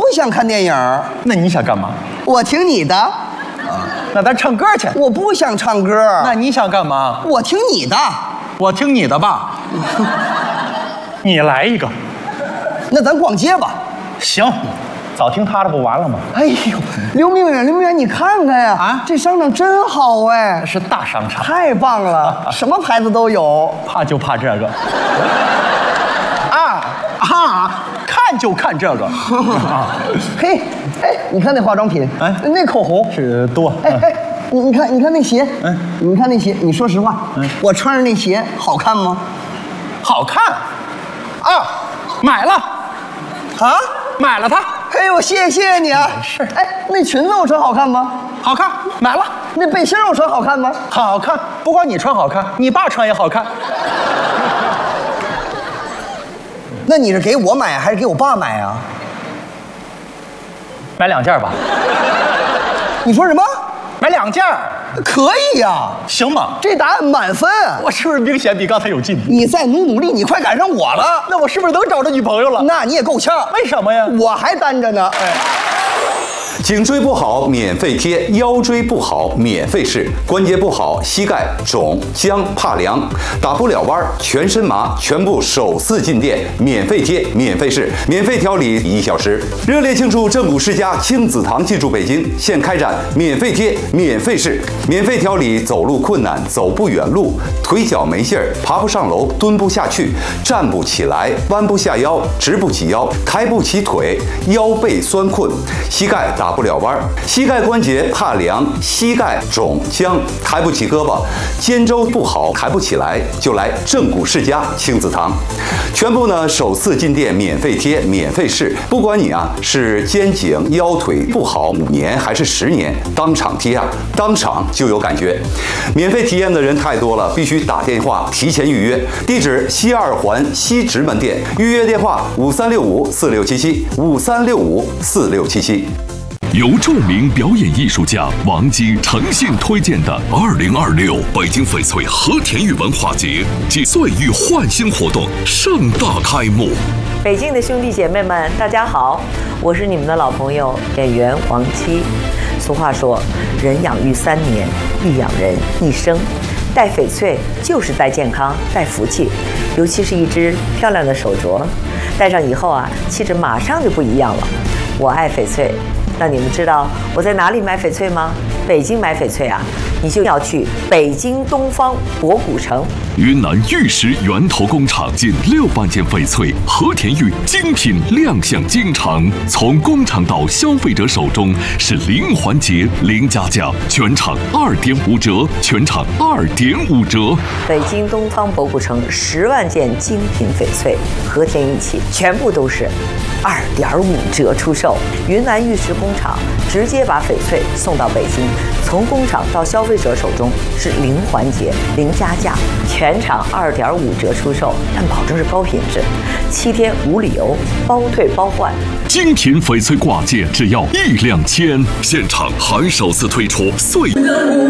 想看电影。 那你想干嘛？ 我听你的。 那咱唱歌去。 我不想唱歌。 那你想干嘛？ 我听你的。 我听你的吧。你来一个。 那咱逛街吧。 行，早听他的不完了吗？ 哎呦，刘明远，你看看呀， 啊， 这商场真好哎， 是大商场， 太棒了，什么牌子都有。 怕就怕这个。看就看这个。 嘿，哎，你看那化妆品， 哎， 那口红是多。 哎，你看那鞋，你看那鞋，你说实话，我穿上那鞋好看吗？ 好看。买了。 啊？ 买了它。 哎呦，谢谢你啊！ 是。 哎，那裙子我穿好看吗？ 好看，买了。 那背心我穿好看吗？ 好看，不光你穿好看，你爸穿也好看。 那你是给我买还是给我爸买啊？ 买2件吧。 你说什么？ 买2件。 可以呀。 行吗？ 这答案满分。 我是不是明显比刚才有进步？ 你再努力，你快赶上我了。 那我是不是能找着女朋友了？ 那你也够呛。 为什么呀？ 我还单着呢。哎。 颈椎不好免费贴，腰椎不好免费试，关节不好膝盖肿僵怕凉打不了弯全身麻，全部首次进店免费贴免费试免费调理1小时，热烈庆祝正骨世家亲子堂进驻北京，现开展免费贴免费试免费调理走路困难走不远路腿脚没劲儿爬不上楼蹲不下去站不起来弯不下腰直不起腰抬不起腿腰背酸困膝盖打不了弯膝盖关节怕凉膝盖肿僵抬不起胳膊肩周不好抬不起来就来正骨世家亲子堂，全部呢首次进店免费贴免费试，不管你是肩颈腰腿不好5年还是10年，当场贴当场就有感觉。免费体验的人太多了，必须打电话提前预约。地址西2环西直门店，预约电话5365467753654677。 由著名表演艺术家王晶诚信推荐的2026北京翡翠和田玉文化节暨岁玉焕新活动盛大开幕。 北京的兄弟姐妹们，大家好，我是你们的老朋友演员王姬。俗话说，人养育3年，育养人1生。戴翡翠就是戴健康、戴福气，尤其是一只漂亮的手镯，戴上以后气质马上就不一样了。我爱翡翠。那你们知道我在哪里买翡翠吗？北京买翡翠你就要去北京东方博古城。 云南玉石源头工厂近6万件翡翠和田玉精品亮相京城，从工厂到消费者手中是零环节零加价，全场2.5折，全场2.5折。 北京东方博古城10万件精品翡翠和田玉器，全部都是2.5折出售。云南玉石工厂直接把翡翠送到北京，从工厂到消费者手中是零环节零加价，全场2.5折出售，但保证是高品质，7天无理由，包退包换。 精品翡翠挂件只要1两千，现场还首次推出岁